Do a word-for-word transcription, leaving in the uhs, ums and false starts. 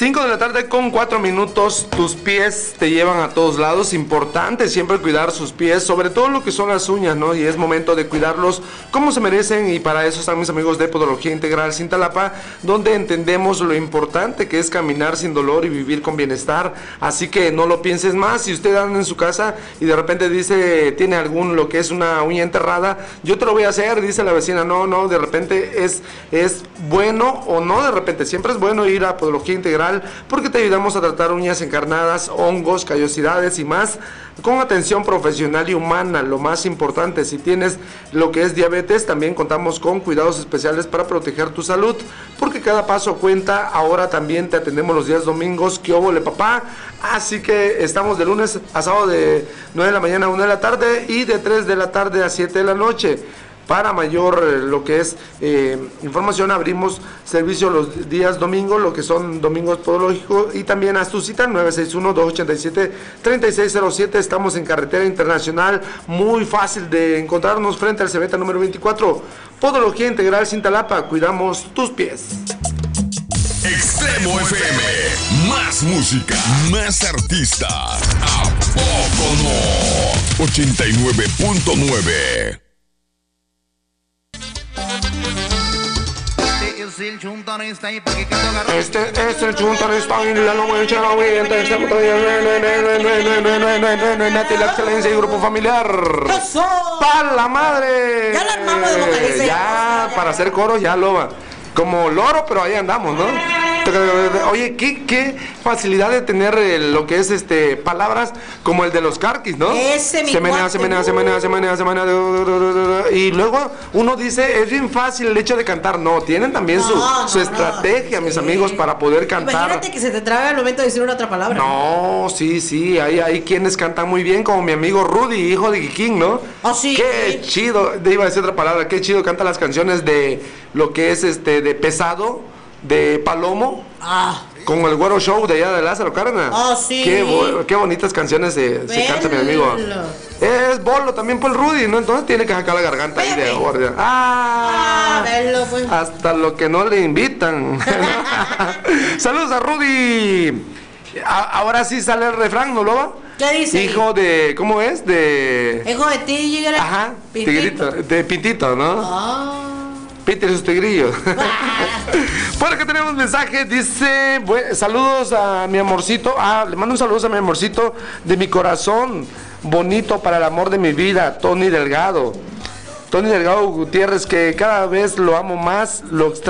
cinco de la tarde con cuatro minutos, tus pies te llevan a todos lados, importante siempre cuidar sus pies, sobre todo lo que son las uñas, ¿no? Y es momento de cuidarlos como se merecen, y para eso están mis amigos de Podología Integral Cintalapa, donde entendemos lo importante que es caminar sin dolor y vivir con bienestar, así que no lo pienses más. Si usted anda en su casa y de repente dice, tiene algún, lo que es una uña enterrada, yo te lo voy a hacer, dice la vecina, no, no, de repente es, es bueno o no, de repente siempre es bueno ir a Podología Integral, porque te ayudamos a tratar uñas encarnadas, hongos, callosidades y más, con atención profesional y humana. Lo más importante, si tienes lo que es diabetes, también contamos con cuidados especiales para proteger tu salud, porque cada paso cuenta. Ahora también te atendemos los días domingos, que óvole papá, así que estamos de lunes a sábado de nueve de la mañana a una de la tarde y de tres de la tarde a siete de la noche. Para mayor eh, lo que es eh, información, abrimos servicio los días domingos, lo que son domingos podológicos, y también haz tu cita nueve seis uno, dos ocho siete, tres seis cero siete. Estamos en Carretera Internacional, muy fácil de encontrarnos frente al Cebeta número veinticuatro. Podología Integral Cintalapa, cuidamos tus pies. Extremo F M, más música, más artistas. ¿A poco no? ochenta y nueve punto nueve. El chuntón está ahí para que te Este es el chuntón, está en la nueva echada, güey, entonces estamos todavía la excelencia y grupo familiar. ¡Eso! ¡Pa' la madre! Ya la armamos de vocalizar. Ya, para hacer coro, ya loba. Como loro, pero ahí andamos, ¿no? Oye, qué, qué facilidad de tener eh, lo que es este palabras como el de los carquis, ¿no? Ese mi se menea, cuate. se menea, se menea, se menea, se menea, y luego uno dice, es bien fácil el hecho de cantar. No, tienen también No, su, no, su no, estrategia, sí. mis amigos, para poder cantar. Imagínate que se te trabe al momento de decir una otra palabra. No, sí, sí, hay, hay quienes cantan muy bien, como mi amigo Rudy, hijo de Kikín, ¿no? Oh, sí. Qué chido, te iba a decir otra palabra, qué chido canta las canciones de lo que es este, de Pesado, de Palomo. Ah. Con el Güero Show de allá de Lázaro Cárdenas. Oh, sí. Qué, bo qué bonitas canciones se, se canta, mi amigo. Es bolo también por el Rudy, ¿no? Entonces tiene que sacar la garganta ahí de guardia. ¡Ah! Ah, verlo, pues. Hasta lo que no le invitan. Saludos a Rudy. A ahora sí sale el refrán, ¿no, Loba? ¿Qué dice? Hijo de, ¿cómo es? De... Hijo de tigre. Ajá, Pintito. tigrito, de Pintito, ¿no? Ah. Peter y sus tigrillos. Por acá tenemos un mensaje, dice, bue- saludos a mi amorcito. Ah, le mando un saludo a mi amorcito de mi corazón, bonito para el amor de mi vida, Tony Delgado. Tony Delgado Gutiérrez, que cada vez lo amo más, lo extraño.